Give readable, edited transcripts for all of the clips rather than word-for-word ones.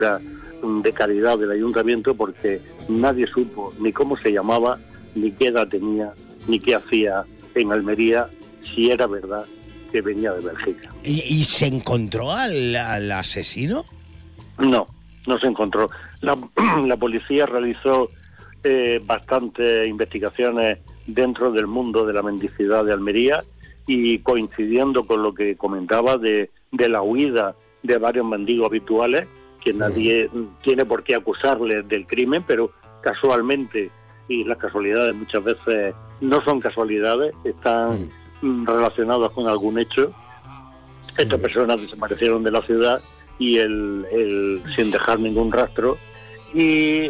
de caridad del ayuntamiento, porque nadie supo ni cómo se llamaba, ni qué edad tenía, ni qué hacía en Almería, si era verdad que venía de Bélgica. ¿Y se encontró al asesino? No se encontró. La policía realizó bastantes investigaciones dentro del mundo de la mendicidad de Almería, y coincidiendo con lo que comentaba de la huida de varios mendigos habituales, que nadie tiene por qué acusarles del crimen, pero casualmente, y las casualidades muchas veces no son casualidades, están relacionadas con algún hecho. Estas personas desaparecieron de la ciudad y sin dejar ningún rastro, y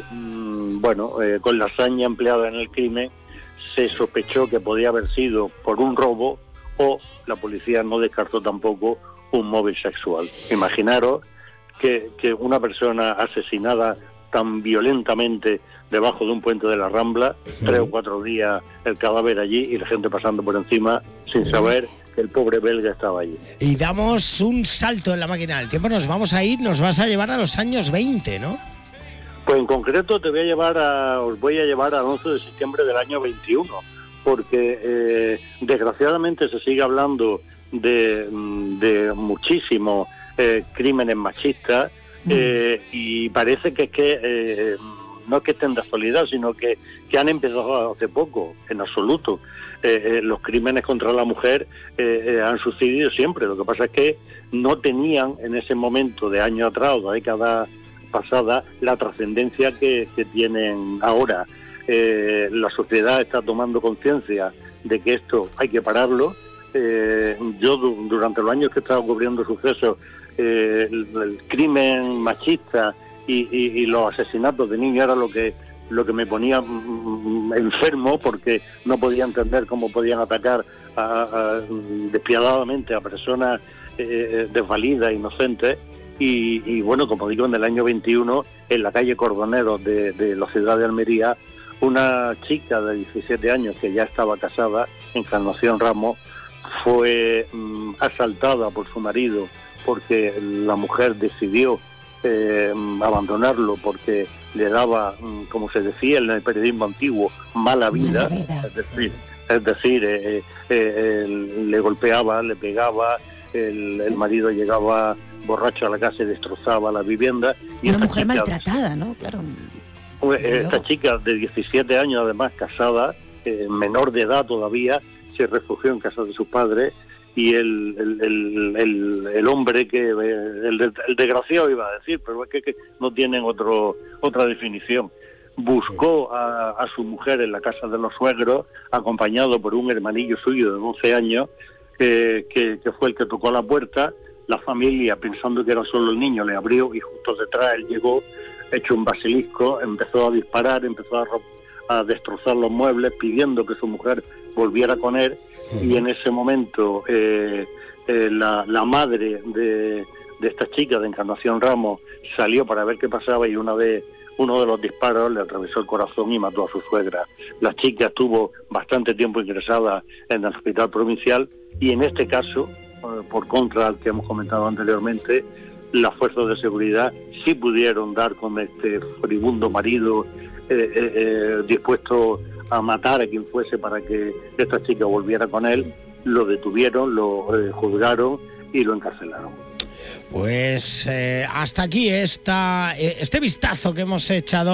con la hazaña empleada en el crimen se sospechó que podía haber sido por un robo, o la policía no descartó tampoco un móvil sexual. Imaginaros que una persona asesinada tan violentamente debajo de un puente de la Rambla, 3 o 4 días el cadáver allí y la gente pasando por encima sin saber que el pobre belga estaba allí. Y damos un salto en la máquina del tiempo, nos vas a llevar a los años 20, ¿no? Pues en concreto os voy a llevar al 11 de septiembre del año 21, porque desgraciadamente se sigue hablando de muchísimos crímenes machistas, y parece que no es que estén de actualidad, sino que han empezado hace poco, en absoluto. Los crímenes contra la mujer han sucedido siempre. Lo que pasa es que no tenían en ese momento de años atrás o de décadas pasadas la trascendencia que tienen ahora. La sociedad está tomando conciencia de que esto hay que pararlo. Yo durante los años que he estado cubriendo sucesos, el crimen machista y los asesinatos de niños era lo que me ponía enfermo, porque no podía entender cómo podían atacar despiadadamente a personas desvalidas, inocentes. Y bueno, como digo, en el año 21, en la calle Cordoneros de la ciudad de Almería, una chica de 17 años que ya estaba casada, Encarnación Ramos, fue asaltada por su marido, porque la mujer decidió abandonarlo porque le daba, como se decía en el periodismo antiguo, mala vida. Es decir, le golpeaba, le pegaba, el marido llegaba borracho a la casa y destrozaba la vivienda. Y una mujer maltratada, ¿no? Claro. Esta chica de 17 años, además casada, menor de edad todavía, se refugió en casa de sus padres, y el hombre el desgraciado iba a decir, pero es que no tienen otra definición, buscó a su mujer en la casa de los suegros, acompañado por un hermanillo suyo de 12 años, que fue el que tocó la puerta. La familia, pensando que era solo el niño, le abrió, y justo detrás él llegó hecho un basilisco, empezó a disparar, empezó a destrozar los muebles, pidiendo que su mujer volviera con él. Y en ese momento la madre de esta chica, de Encarnación Ramos, salió para ver qué pasaba, y uno de los disparos le atravesó el corazón y mató a su suegra. La chica estuvo bastante tiempo ingresada en el hospital provincial, y en este caso, por contra al que hemos comentado anteriormente, las fuerzas de seguridad sí pudieron dar con este furibundo marido dispuesto a matar a quien fuese para que esta chica volviera con él. Lo detuvieron, lo juzgaron y lo encarcelaron. Pues hasta aquí este vistazo que hemos echado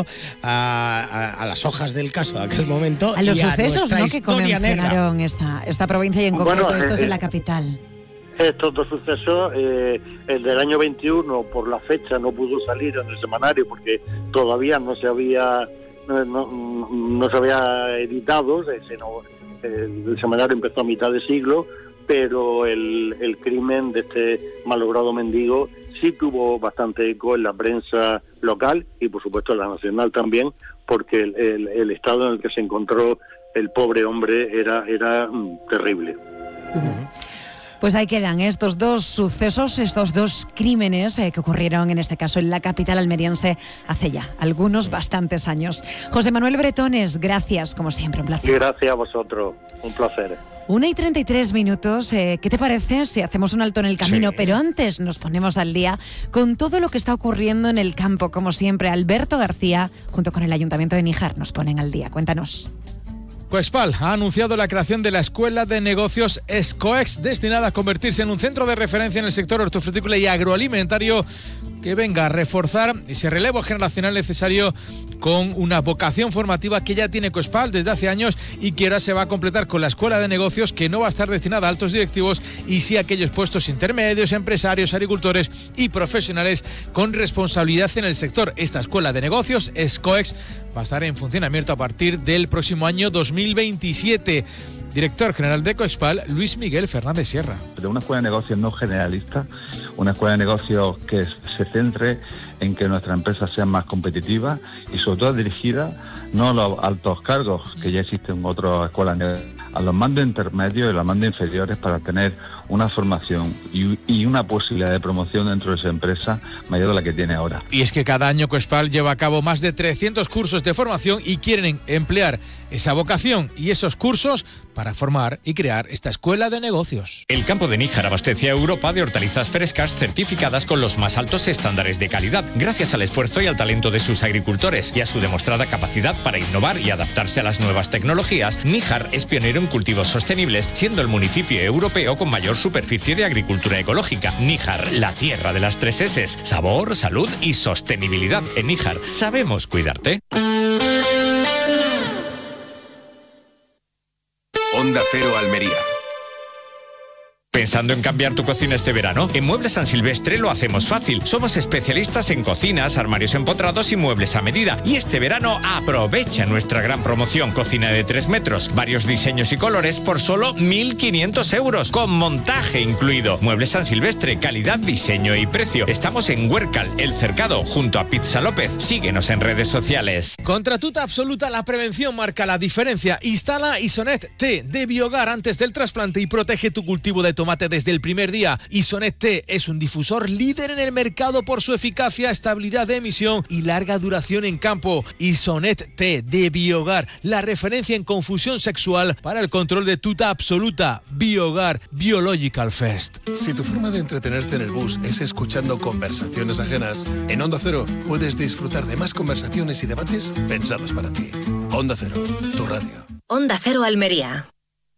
a las hojas del caso de aquel momento, a los y sucesos, a ¿no?, que conmocionaron esta provincia, y en concreto estos en la capital. Estos dos sucesos, el del año 21 por la fecha no pudo salir en el semanario porque todavía no se había editado, el semanario empezó a mitad de siglo, pero el crimen de este malogrado mendigo sí tuvo bastante eco en la prensa local y por supuesto en la nacional también, porque el estado en el que se encontró el pobre hombre era terrible. Pues ahí quedan estos dos sucesos, estos dos crímenes que ocurrieron en este caso en la capital almeriense hace ya algunos bastantes años. José Manuel Bretones, gracias, como siempre, un placer. Gracias a vosotros, un placer. 1:33, ¿qué te parece si hacemos un alto en el camino? Sí. Pero antes nos ponemos al día con todo lo que está ocurriendo en el campo. Como siempre, Alberto García, junto con el Ayuntamiento de Níjar, nos ponen al día. Cuéntanos. Coespal ha anunciado la creación de la Escuela de Negocios SCOEX, destinada a convertirse en un centro de referencia en el sector hortofrutícola y agroalimentario que venga a reforzar ese relevo generacional necesario con una vocación formativa que ya tiene Coespal desde hace años y que ahora se va a completar con la Escuela de Negocios, que no va a estar destinada a altos directivos y sí a aquellos puestos intermedios, empresarios, agricultores y profesionales con responsabilidad en el sector. Esta Escuela de Negocios, SCOEX, va a estar en funcionamiento a partir del próximo año 2027. Director general de Coespal, Luis Miguel Fernández Sierra. De una escuela de negocios no generalista, una escuela de negocios que se centre en que nuestra empresa sea más competitiva y sobre todo dirigida no a los altos cargos que ya existen en otras escuelas, a los mandos intermedios y los mandos inferiores, para tener una formación y una posibilidad de promoción dentro de esa empresa mayor de la que tiene ahora. Y es que cada año Coespal lleva a cabo más de 300 cursos de formación y quieren emplear esa vocación y esos cursos para formar y crear esta escuela de negocios. El campo de Níjar abastece a Europa de hortalizas frescas certificadas con los más altos estándares de calidad, gracias al esfuerzo y al talento de sus agricultores y a su demostrada capacidad para innovar y adaptarse a las nuevas tecnologías. Níjar es pionero en cultivos sostenibles, siendo el municipio europeo con mayor superficie de agricultura ecológica. Níjar, la tierra de las 3 S: sabor, salud y sostenibilidad. En Níjar sabemos cuidarte. Onda Cero Almería. ¿Pensando en cambiar tu cocina este verano? En Muebles San Silvestre lo hacemos fácil. Somos especialistas en cocinas, armarios empotrados y muebles a medida. Y este verano aprovecha nuestra gran promoción. Cocina de 3 metros, varios diseños y colores por solo 1.500 euros, con montaje incluido. Muebles San Silvestre, calidad, diseño y precio. Estamos en Huércal, El Cercado, junto a Pizza López. Síguenos en redes sociales. Contra Tuta Absoluta, la prevención marca la diferencia. Instala Isonet T de Biogar antes del trasplante y protege tu cultivo de tomate desde el primer día. Isonet T es un difusor líder en el mercado por su eficacia, estabilidad de emisión y larga duración en campo. Isonet T de Biogar, la referencia en confusión sexual para el control de Tuta Absoluta. Biogar, Biological First. Si tu forma de entretenerte en el bus es escuchando conversaciones ajenas, en Onda Cero puedes disfrutar de más conversaciones y debates pensados para ti. Onda Cero, tu radio. Onda Cero Almería.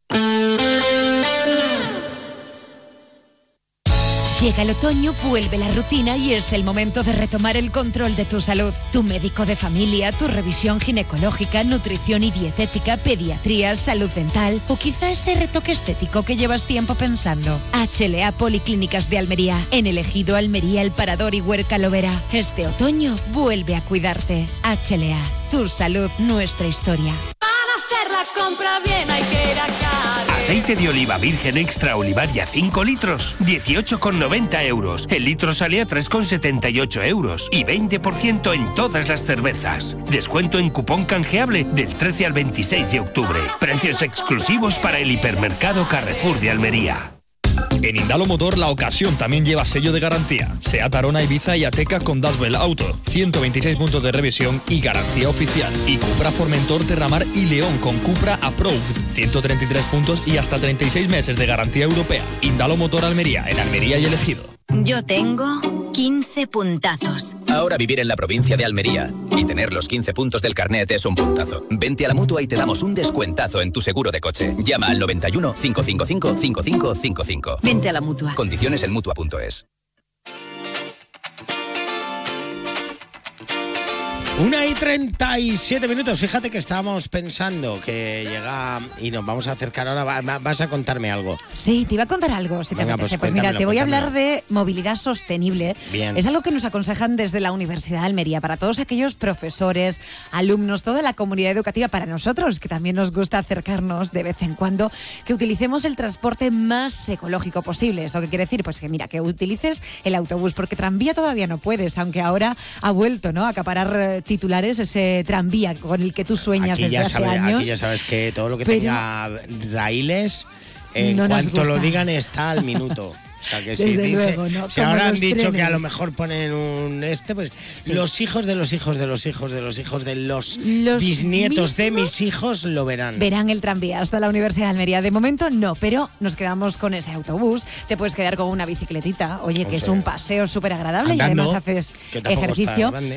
Llega el otoño, vuelve la rutina y es el momento de retomar el control de tu salud. Tu médico de familia, tu revisión ginecológica, nutrición y dietética, pediatría, salud dental o quizá ese retoque estético que llevas tiempo pensando. HLA Policlínicas de Almería, en el Ejido Almería, El Parador y Huerca Lovera. Este otoño vuelve a cuidarte. HLA, tu salud, nuestra historia. Para hacer la compra bien hay que ir a Cádiz. Aceite de oliva virgen extra Olivaria 5 litros, 18,90 euros. El litro sale a 3,78 euros y 20% en todas las cervezas. Descuento en cupón canjeable del 13 al 26 de octubre. Precios exclusivos para el hipermercado Carrefour de Almería. En Indalo Motor la ocasión también lleva sello de garantía. SEAT Arona, Ibiza y Ateca con Daswell Auto. 126 puntos de revisión y garantía oficial. Y Cupra Formentor, Terramar y León con Cupra Approved. 133 puntos y hasta 36 meses de garantía europea. Indalo Motor Almería, en Almería y El Ejido. Yo tengo 15 puntazos. Ahora vivir en la provincia de Almería y tener los 15 puntos del carnet es un puntazo. Vente a la Mutua y te damos un descuentazo en tu seguro de coche. Llama al 91 555 5555. Vente a la Mutua. Condiciones en Mutua.es. 1:37. Fíjate que estábamos pensando que llega y nos vamos a acercar ahora. Vas a contarme algo. Sí, te iba a contar algo, si te apetece. Pues mira, te voy a hablar de movilidad sostenible. Bien. Es algo que nos aconsejan desde la Universidad de Almería para todos aquellos profesores, alumnos, toda la comunidad educativa, para nosotros, que también nos gusta acercarnos de vez en cuando, que utilicemos el transporte más ecológico posible. ¿Esto qué quiere decir? Pues que mira, que utilices el autobús, porque tranvía todavía no puedes, aunque ahora ha vuelto, ¿no?, a acaparar titulares ese tranvía con el que tú sueñas desde hace años. Aquí ya sabes que todo lo que tenga raíles en no nos cuanto lo gusta. digan está al minuto. O sea, que Desde si, luego, ¿no? si Como ahora han los dicho que a trenes. lo mejor ponen un pues Sí. los hijos de los hijos de los hijos de los hijos de los Los bisnietos de mismos mis hijos lo verán. Verán el tranvía hasta la Universidad de Almería. De momento no, pero nos quedamos con ese autobús. Te puedes quedar con una bicicletita, oye, que es un paseo súper agradable y Andando, además haces que tampoco está ejercicio. grande.